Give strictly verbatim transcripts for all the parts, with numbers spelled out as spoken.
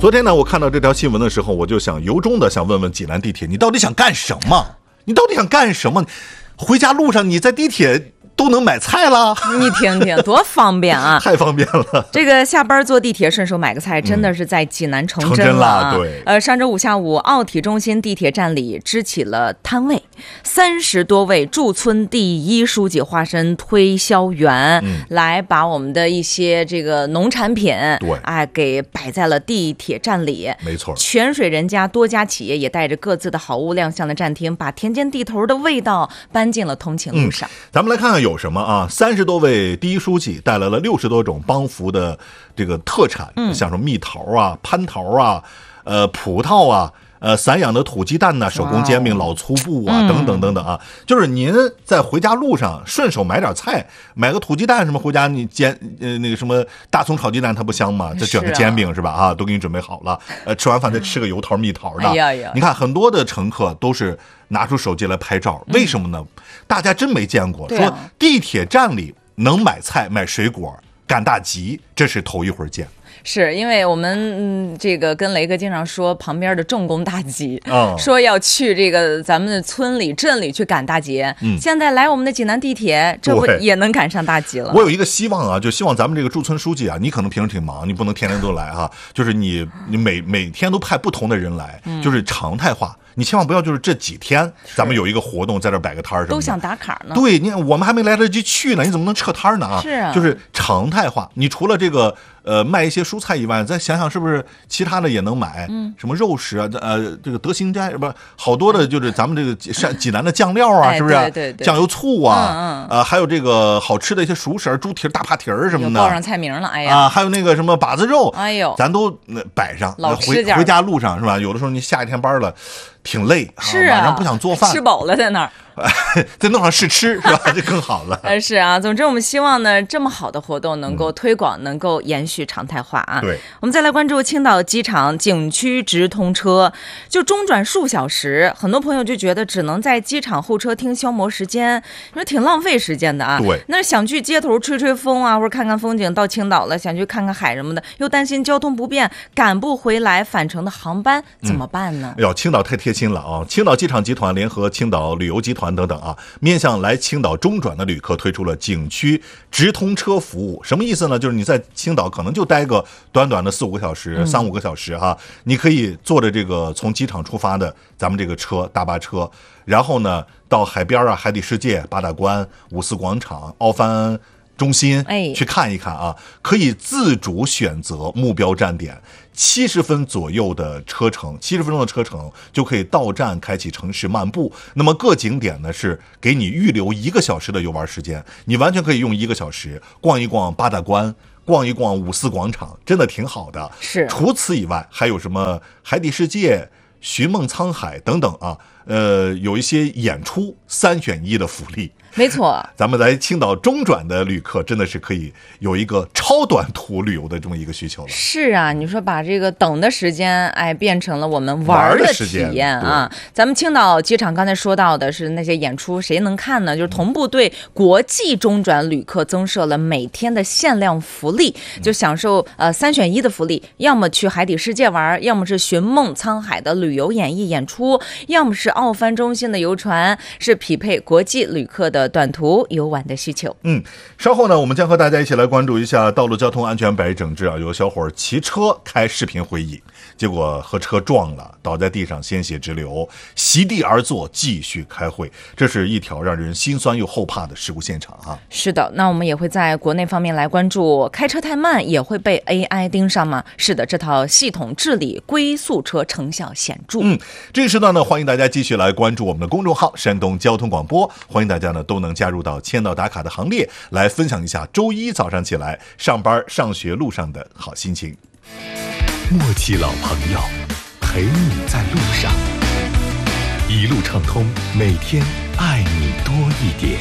昨天呢，我看到这条新闻的时候，我就想由衷的想问问济南地铁，你到底想干什么？你到底想干什么？回家路上你在地铁都能买菜了， 你听听多方便啊！ 太方便了。 这个下班坐地铁顺手买个菜，真的是在济南成真了、啊嗯、成真了。对， 呃，上周五下午，奥体中心地铁站里支起了摊位，三十多位驻村第一书记化身推销员，嗯、来把我们的一些这个农产品， 对， 哎，给摆在了地铁站里。 没错， 泉水人家多家企业也带着各自的好物亮相了站厅，把田间地头的味道搬进了通勤路上。 嗯、咱们来看看有什么啊？三十多位第一书记带来了六十多种帮扶的这个特产，嗯、像什么蜜桃啊、蟠桃啊、呃葡萄啊、呃散养的土鸡蛋呐、啊、手工煎饼、老粗布啊、嗯、等等等等啊。就是您在回家路上顺手买点菜，买个土鸡蛋什么回家你煎呃那个什么大葱炒鸡蛋它不香吗？再卷个煎饼是吧？啊，都给你准备好了。呃，吃完饭再吃个油桃蜜桃的。 哎呀呀！ 你看很多的乘客都是拿出手机来拍照，为什么呢？嗯、大家真没见过，说地铁站里能买菜买水果赶大集，这是头一回见。 是因为我们嗯，这个跟雷哥经常说旁边的重工大集，哦、说要去这个咱们的村里镇里去赶大集。嗯，现在来我们的济南地铁，这不也能赶上大集了？ 我有一个希望啊，就希望咱们这个驻村书记啊，你可能平时挺忙，你不能天天都来哈、啊，就是你你每每天都派不同的人来，嗯、就是常态化。你千万不要就是这几天咱们有一个活动在这摆个摊儿什么的， 都想打卡呢。 对，你我们还没来得及去呢，你怎么能撤摊呢啊？ 是啊， 就是常态化。你除了这个呃卖一些蔬菜以外，再想想是不是其他的也能买？嗯，什么肉食啊，呃，这个德兴斋不好多的，就是咱们这个山济南的酱料啊， 哎、 是不是？ 对对对， 酱油醋啊， 嗯嗯， 呃，还有这个好吃的一些熟食，猪蹄、大扒蹄儿什么的， 报上菜名了，哎呀， 啊，还有那个什么把子肉， 哎呦， 咱都摆上， 老回回家路上是吧？有的时候你下一天班了。挺累， 是啊， 晚上不想做饭， 吃饱了在那儿， 再弄上试吃是吧？就更好了。 呃，是啊，总之我们希望呢，这么好的活动能够推广，嗯、能够延续常态化啊。 对， 我们再来关注青岛机场景区直通车，就中转数小时，很多朋友就觉得只能在机场候车厅消磨时间，你说挺浪费时间的啊。 对， 那想去街头吹吹风啊，或者看看风景，到青岛了，想去看看海什么的，又担心交通不便，赶不回来返程的航班，怎么办呢？ 哎呦，青岛太贴心了啊！青岛机场集团联合青岛旅游集团等等啊，面向来青岛中转的旅客推出了景区直通车服务。什么意思呢？就是你在青岛可能就待个短短的四五个小时、三五个小时哈、啊，你可以坐着这个从机场出发的咱们这个车大巴车，然后呢到海边啊、海底世界、八大关、五四广场、奥帆中心去看一看啊，可以自主选择目标站点，七十分左右的车程，七十分钟的车程就可以到站开启城市漫步。那么各景点呢是给你预留一个小时的游玩时间，你完全可以用一个小时逛一逛八大关，逛一逛五四广场，真的挺好的。 是， 除此以外还有什么海底世界、寻梦沧海等等啊，呃，有一些演出三选一的福利。 没错， 咱们来青岛中转的旅客真的是可以有一个超短途旅游的这么一个需求了。 是啊，你说把这个等的时间，哎，变成了我们玩的体验啊。咱们青岛机场刚才说到的是那些演出，谁能看呢？就是同步对国际中转旅客增设了每天的限量福利，就享受呃三选一的福利，要么去海底世界玩，要么是寻梦沧海的旅游演艺演出，要么是奥帆中心的游船，是匹配国际旅客的短途游玩的需求。 嗯，稍后呢，我们将和大家一起来关注一下道路交通安全百日整治啊。有小伙骑车开视频会议，结果和车撞了，倒在地上，鲜血直流，席地而坐继续开会。这是一条让人心酸又后怕的事故现场啊。 是的，那我们也会在国内方面来关注，开车太慢也会被 A I 盯上吗？是的，这套系统治理龟速车成效显著。 嗯，这个时段呢，欢迎大家继续来关注我们的公众号山东交通广播，欢迎大家呢都能加入到签到打卡的行列，来分享一下周一早上起来上班上学路上的好心情。 默契老朋友，陪你在路上，一路畅通，每天爱你多一点。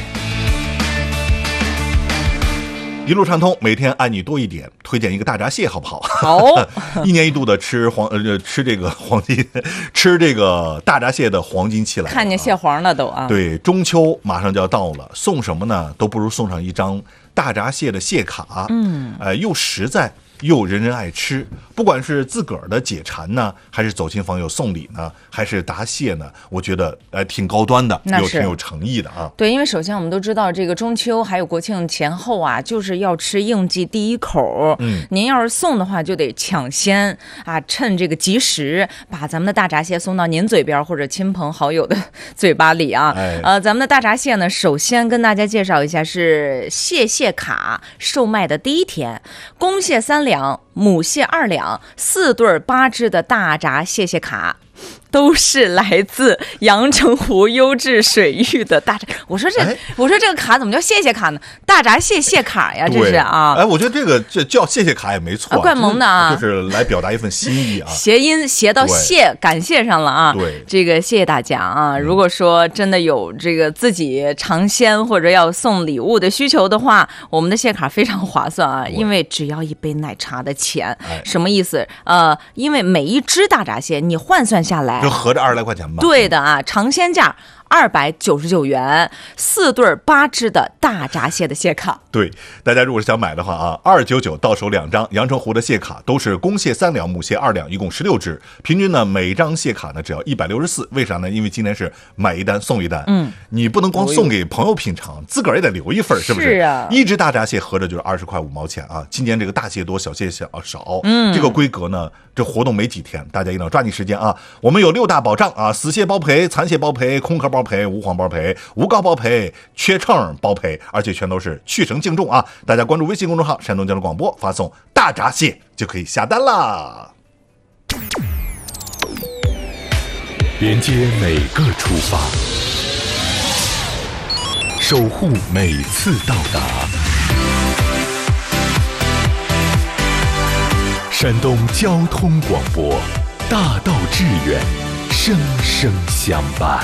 一路畅通，每天爱你多一点。推荐一个大闸蟹好不好？ 好， 一年一度的吃黄呃吃这个黄金吃这个大闸蟹的黄金期来了， 看见蟹黄了都啊。 对，中秋马上就要到了，送什么呢？都不如送上一张大闸蟹的蟹卡。嗯，呃，又实在又人人爱吃。不管是自个儿的解馋呢，还是走亲访友送礼呢，还是答谢呢，我觉得呃挺高端的，又挺有诚意的啊。 对，因为首先我们都知道，这个中秋还有国庆前后啊，就是要吃应季第一口。嗯，您要是送的话，就得抢先啊，趁这个及时把咱们的大闸蟹送到您嘴边或者亲朋好友的嘴巴里啊。哎、呃，咱们的大闸蟹呢，首先跟大家介绍一下，是蟹蟹卡售卖的第一天，公蟹三两，母蟹二两，四对八只的大闸蟹蟹卡。都是来自阳澄湖优质水域的大闸。我说这，哎、我说这个卡怎么叫蟹蟹卡呢？大闸蟹蟹卡呀，这是啊。 哎，我觉得这个这叫蟹蟹卡也没错， 啊、怪萌的啊， 就是来表达一份心意啊。 谐音谐到谢，感谢上了啊。 对， 这个谢谢大家啊。如果说真的有这个自己尝鲜或者要送礼物的需求的话，我们的蟹卡非常划算啊，因为只要一杯奶茶的钱。哎、什么意思？呃，因为每一只大闸蟹你换算下来。 就合着二十来块钱吧。 对的啊，尝鲜价二百九十九元，四对八只的大闸蟹的蟹卡。 对，大家如果是想买的话啊，二九九到手两张，阳澄湖的蟹卡都是公蟹三两，母蟹二两，一共十六只，平均呢每张蟹卡呢只要一百六十四。为啥呢？因为今年是买一单送一单，嗯，你不能光送给朋友品尝，自个儿也得留一份，是不是？ 是啊， 一只大闸蟹合着就是二十块五毛钱啊。今年这个大蟹多，小蟹小少，嗯，这个规格呢，这活动没几天，大家一定要抓紧时间啊。我们有六大保障啊，死蟹包赔，残蟹包赔，空壳包赔，无黄包赔，无膏包赔，缺秤包赔，而且全都是去绳净重啊！大家关注微信公众号山东交通广播，发送大闸蟹就可以下单啦。 连接每个出发，守护每次到达。山东交通广播，大道致远，生生相伴。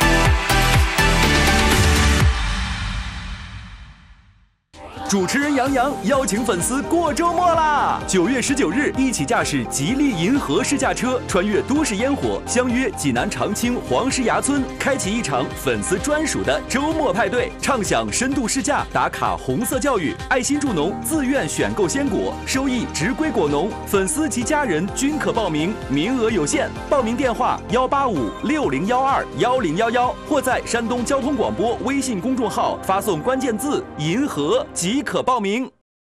主持人杨洋邀请粉丝过周末啦！九月十九日，一起驾驶吉利银河试驾车，穿越都市烟火，相约济南长青黄石崖村，开启一场粉丝专属的周末派对，畅享深度试驾，打卡红色教育，爱心助农，自愿选购鲜果，收益直归果农，粉丝及家人均可报名，名额有限。报名电话：幺八五六零幺二幺零幺幺，或在山东交通广播微信公众号发送关键字“银河”即可报名。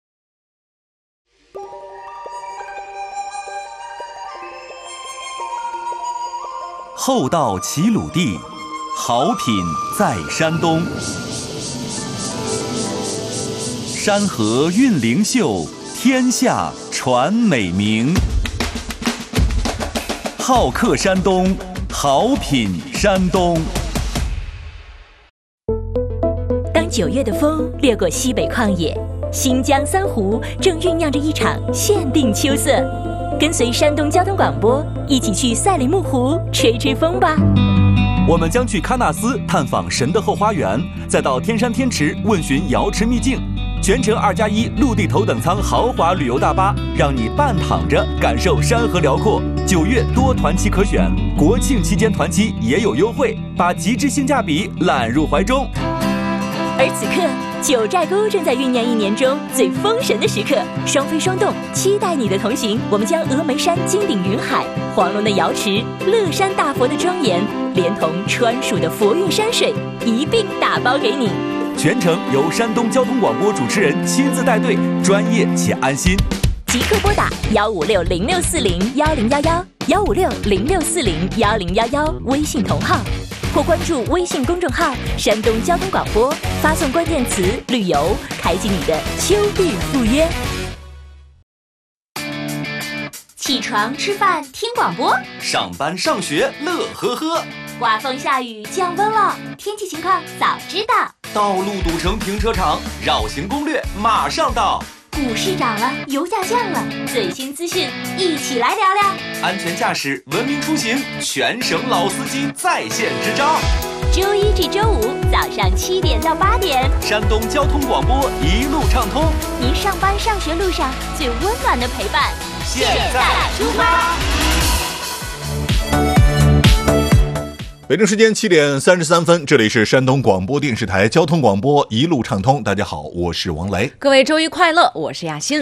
厚道齐鲁地，好品在山东。山河韵灵秀，天下传美名。好客山东，好品山东。 当九月的风掠过西北旷野，新疆三湖正酝酿着一场限定秋色。跟随山东交通广播一起去赛里木湖吹吹风吧。 我们将去喀纳斯探访神的后花园，再到天山天池问询瑶池秘境。全程二加一陆地头等舱豪华旅游大巴，让你半躺着感受山河辽阔。九月多团期可选，国庆期间团期也有优惠，把极致性价比揽入怀中。 而此刻，九寨沟正在酝酿一年中最封神的时刻，双飞双动，期待你的同行。我们将峨眉山金顶云海、黄龙的瑶池、乐山大佛的庄严，连同川蜀的佛韵山水一并打包给你。 全程由山东交通广播主持人亲自带队，专业且安心。 即刻拨打幺五六零六四零幺零幺幺幺五六零六四零幺零幺幺微信同号，或关注微信公众号山东交通广播，发送关键词旅游，开启你的秋日赴约。起床吃饭听广播， 上班上学乐呵呵， 刮风下雨降温了，天气情况早知道。 道路堵成停车场，绕行攻略马上到。 股市涨了，油价降了，最新资讯一起来聊聊。 安全驾驶，文明出行，全省老司机在线支招。 周一至周五早上七点到八点， 山东交通广播一路畅通， 您上班上学路上最温暖的陪伴。 现在出发。 北京时间七点三十三分，这里是山东广播电视台交通广播一路畅通。大家好，我是王雷。 各位周一快乐，我是亚欣。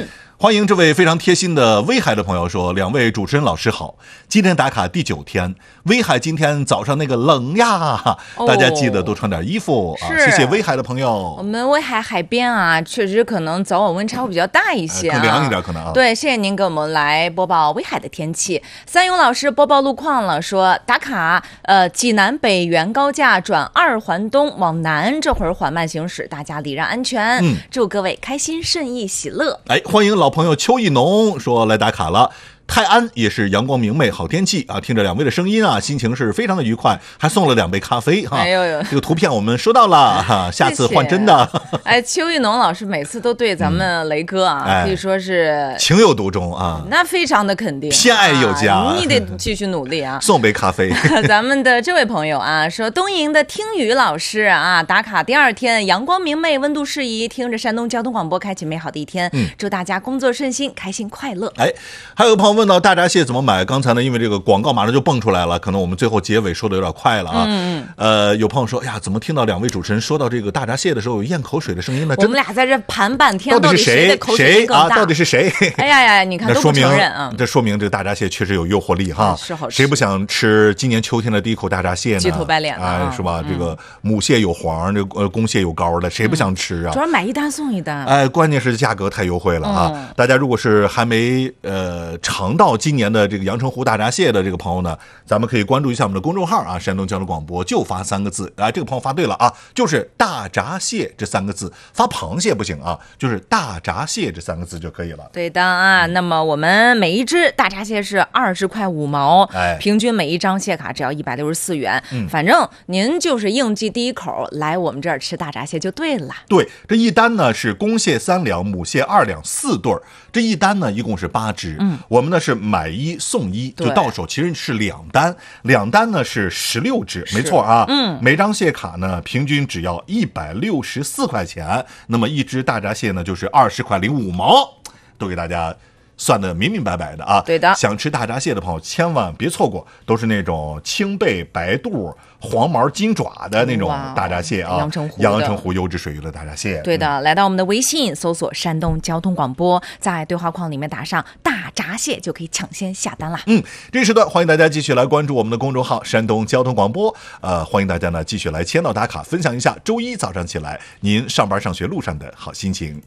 欢迎这位非常贴心的威海的朋友说，两位主持人老师好，今天打卡第九天，威海今天早上那个冷呀，哦、大家记得多穿点衣服啊！谢谢威海的朋友。 我们威海海边啊，确实可能早晚温差会比较大一些、啊， 更凉一点可能啊。 对，谢谢您给我们来播报威海的天气。三勇老师播报路况了，说打卡，呃，济南北原高架转二环东往南，这会儿缓慢行驶，大家礼让安全。嗯，祝各位开心顺意喜乐。 哎，欢迎老朋友邱义农说来打卡了。泰安也是阳光明媚，好天气啊！听着两位的声音啊，心情是非常的愉快，还送了两杯咖啡哈。 哎呦呦， 这个图片我们收到了哈，下次换真的。 哎，邱玉农老师每次都对咱们雷哥啊，嗯、可以说是情有独钟啊， 那非常的肯定， 偏爱有加、 啊，你得继续努力啊。 送杯咖啡。 咱们的这位朋友啊，说东营的听雨老师啊，打卡第二天，阳光明媚，温度适宜，听着山东交通广播，开启美好的一天。嗯，祝大家工作顺心，开心快乐。 哎，还有个朋友问到大闸蟹怎么买？刚才呢，因为这个广告马上就蹦出来了，可能我们最后结尾说的有点快了啊。嗯呃，有朋友说，哎呀，怎么听到两位主持人说到这个大闸蟹的时候有咽口水的声音呢？ 我们俩在这盘半天， 到底是谁？ 的口水更大啊？到底是谁？ 哎呀呀，你看都不承认啊！ 这说明这个大闸蟹确实有诱惑力哈， 是好吃。 谁不想吃今年秋天的第一口大闸蟹呢？ 鸡头白脸的啊，是吧？这个母蟹有黄，这个呃公蟹有膏的，谁不想吃啊？ 主要买一单送一单。 哎，关键是价格太优惠了啊！大家如果是还没呃尝到今年的这个阳澄湖大闸蟹的这个朋友呢，咱们可以关注一下我们的公众号啊，山东交通广播，就发三个字。哎，这个朋友发对了啊，就是大闸蟹这三个字，发螃蟹不行啊，就是大闸蟹这三个字就可以了。 对的啊，那么我们每一只大闸蟹是二十块五毛，哎，平均每一张蟹卡只要一百六十四元。嗯，反正您就是应季第一口来我们这儿吃大闸蟹就对了。 对，这一单呢是公蟹三两，母蟹二两，四对儿。这一单呢一共是八只，嗯，我们呢是买一送一，就到手其实是两单，两单呢是十六只，没错啊，嗯，每张蟹卡呢平均只要一百六十四块钱，那么一只大闸蟹呢就是二十块零五毛，都给大家算得明明白白的啊。 对的， 想吃大闸蟹的朋友千万别错过，都是那种青背白肚黄毛金爪的那种大闸蟹啊， 阳澄湖阳澄湖优质水域的大闸蟹。 对的、嗯、来到我们的微信搜索山东交通广播，在对话框里面打上大闸蟹就可以抢先下单啦。 嗯，这时段欢迎大家继续来关注我们的公众号山东交通广播，呃，欢迎大家呢继续来签到打卡，分享一下周一早上起来您上班上学路上的好心情。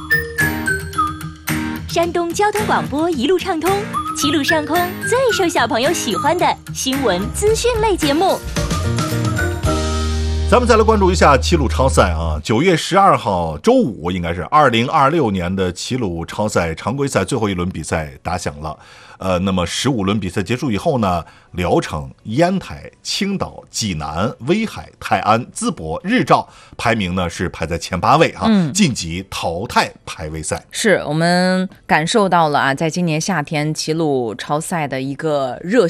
山东交通广播一路畅通，七路上空最受小朋友喜欢的新闻资讯类节目。 咱们再来关注一下齐鲁超赛啊，九月十二号周五应该是二零二六年的齐鲁超赛常规赛最后一轮比赛打响了。呃，那么十五轮比赛结束以后呢，聊城、烟台、青岛、济南、威海、泰安、淄博、日照排名呢是排在前八位啊，嗯、晋级淘汰排位赛。 是我们感受到了啊，在今年夏天齐鲁超赛的一个热